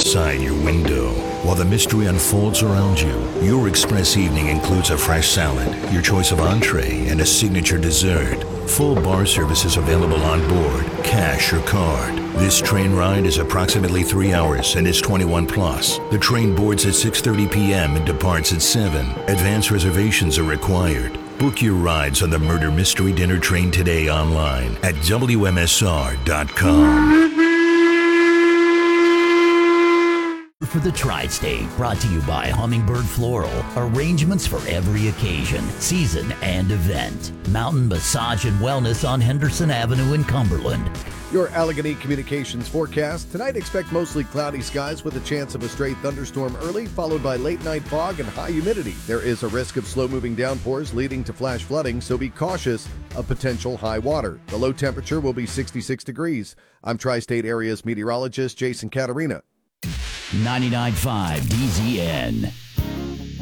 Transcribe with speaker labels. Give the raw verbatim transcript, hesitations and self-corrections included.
Speaker 1: outside your window. While the mystery unfolds around you, your express evening includes a fresh salad, your choice of entree, and a signature dessert. Full bar service is available on board, cash or card. This train ride is approximately three hours and is twenty-one plus. The train boards at six thirty p.m. and departs at seven. Advance reservations are required. Book your rides on the Murder Mystery Dinner Train today online at W M S R dot com.
Speaker 2: For the Tri-State, brought to you by Hummingbird Floral. Arrangements for every occasion, season, and event. Mountain Massage and Wellness on Henderson Avenue in Cumberland.
Speaker 3: Your Allegheny Communications forecast. Tonight, expect mostly cloudy skies with a chance of a stray thunderstorm early, followed by late-night fog and high humidity. There is a risk of slow-moving downpours leading to flash flooding, so be cautious of potential high water. The low temperature will be sixty-six degrees. I'm Tri-State Area's meteorologist Jason Caterina.
Speaker 2: ninety-nine point five D Z N.